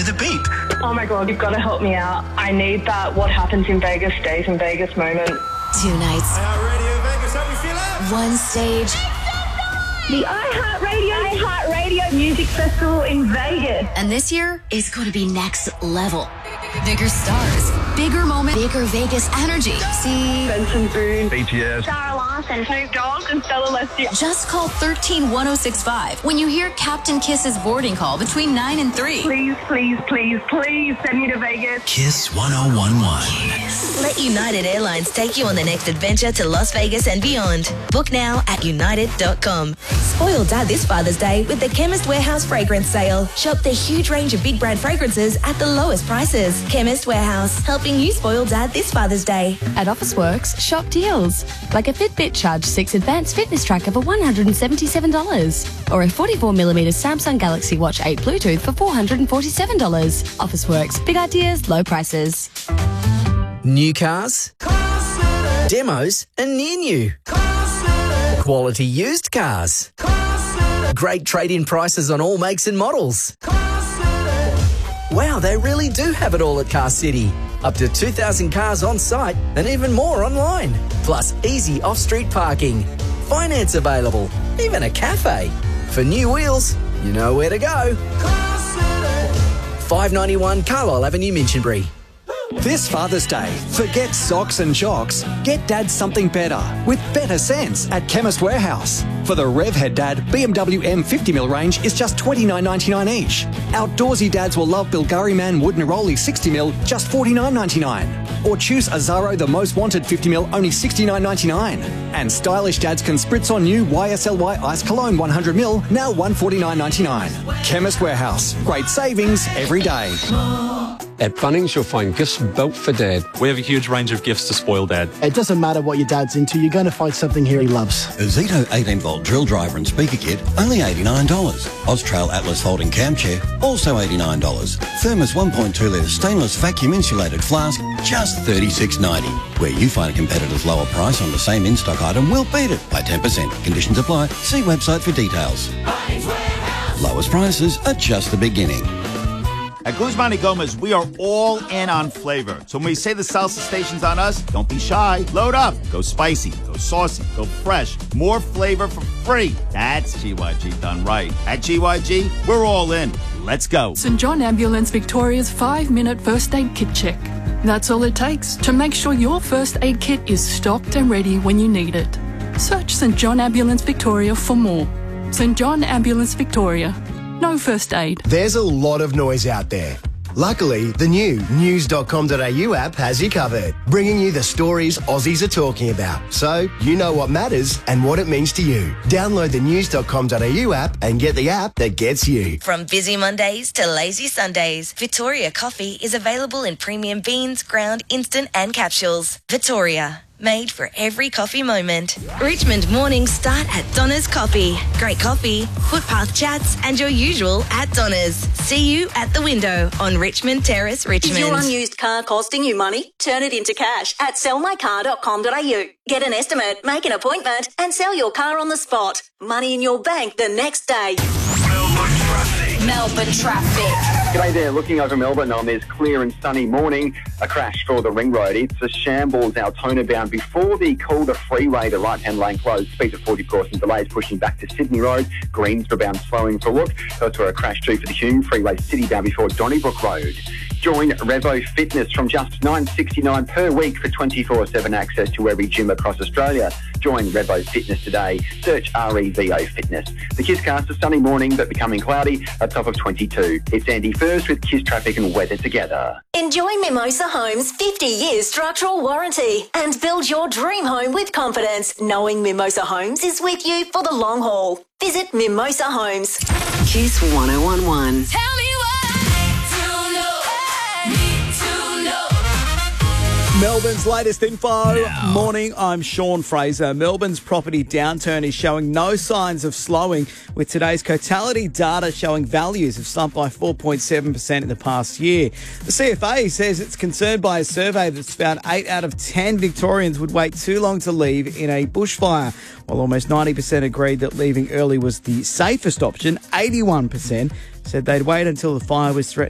to the beep. Oh my God, you've got to help me out. I need that what happens in Vegas stays in Vegas moment. 2 nights. iHeartRadio Vegas, how we feel it? 1 stage. The iHeartRadio Music Festival in Vegas. And this year is going to be next level. Bigger stars, bigger moment, bigger Vegas energy. See Benson Boone, BTS, Sarah Larson, Snoop Dogg, and Stella Leslie. Just call 13-1065 when you hear Captain Kiss's boarding call between 9 and 3. Please send me to Vegas. Kiss 1011. Let United Airlines take you on the next adventure to Las Vegas and beyond. Book now at united.com. Spoil Dad this Father's Day with the Chemist Warehouse fragrance sale. Shop the huge range of big brand fragrances at the lowest prices. Chemist Warehouse, helping you spoil Dad this Father's Day. At Officeworks, shop deals like a Fitbit Charge 6 Advanced Fitness Tracker for $177 or a 44mm Samsung Galaxy Watch 8 Bluetooth for $447. Officeworks, big ideas, low prices. New cars, demos and near new. Quality used cars. Great trade-in prices on all makes and models. Wow, they really do have it all at Car City. Up to 2,000 cars on site and even more online. Plus easy off-street parking. Finance available. Even a cafe. For new wheels, you know where to go. 591 Carlisle Avenue, Minchinbury. This Father's Day, forget socks and jocks. Get Dad something better with better sense at Chemist Warehouse. For the Revhead Dad BMW M50mm range is just $29.99 each. Outdoorsy dads will love Bulgari Man Wood Neroli 60mm, just $49.99. Or choose Azaro the Most Wanted 50mm, only $69.99. And stylish dads can spritz on new YSLY Ice Cologne 100ml, now $149.99. Chemist Warehouse, great savings every day. At Bunnings, you'll find gifts built for Dad. We have a huge range of gifts to spoil Dad. It doesn't matter what your dad's into, you're going to find something here he loves. A Zito 18-volt drill driver and speaker kit, only $89. Austrail Atlas folding cam chair, also $89. Thermos 1.2-litre stainless vacuum insulated flask, just $36.90. Where you find a competitor's lower price on the same in-stock item, we'll beat it by 10%. Conditions apply. See website for details. Lowest prices are just the beginning. At Guzman y Gomez, we are all in on flavor. So when we say the salsa station's on us, don't be shy. Load up. Go spicy. Go saucy. Go fresh. More flavor for free. That's GYG done right. At GYG, we're all in. Let's go. St. John Ambulance Victoria's 5-minute first aid kit check. That's all it takes to make sure your first aid kit is stocked and ready when you need it. Search St. John Ambulance Victoria for more. St. John Ambulance Victoria. No first aid. There's a lot of noise out there. Luckily, the new news.com.au app has you covered, bringing you the stories Aussies are talking about, so you know what matters and what it means to you. Download the news.com.au app and get the app that gets you. From busy Mondays to lazy Sundays, Victoria coffee is available in premium beans, ground, instant and capsules. Victoria. Made for every coffee moment. Richmond mornings start at Donna's Coffee. Great coffee, footpath chats, and your usual at Donna's. See you at the window on Richmond Terrace, Richmond. Is your unused car costing you money? Turn it into cash at sellmycar.com.au. Get an estimate, make an appointment, and sell your car on the spot. Money in your bank the next day. Melbourne traffic. G'day there, looking over Melbourne on this clear and sunny morning. A crash for the Ring Road. It's a shambles Altona bound before the Calder Freeway. The right-hand lane closed. Speed of 40, of course, and delays pushing back to Sydney Road. Greensboro bound slowing for look. That's where a crash too for the Hume Freeway City bound before Donnybrook Road. Join Revo Fitness from just $9.69 per week for 24/7 access to every gym across Australia. Join Revo Fitness today. Search REVO Fitness. The KISScast, a sunny morning but becoming cloudy, a top of 22. It's Andy First with KISS traffic and weather together. Enjoy Mimosa Homes' 50 years structural warranty and build your dream home with confidence, knowing Mimosa Homes is with you for the long haul. Visit Mimosa Homes. Kiss 1011. Tell me Melbourne's latest info. Morning, I'm Sean Fraser. Melbourne's property downturn is showing no signs of slowing, with today's Cotality data showing values have slumped by 4.7% in the past year. The CFA says it's concerned by a survey that's found 8 out of 10 Victorians would wait too long to leave in a bushfire, while almost 90% agreed that leaving early was the safest option. 81% said they'd wait until the fire was threatened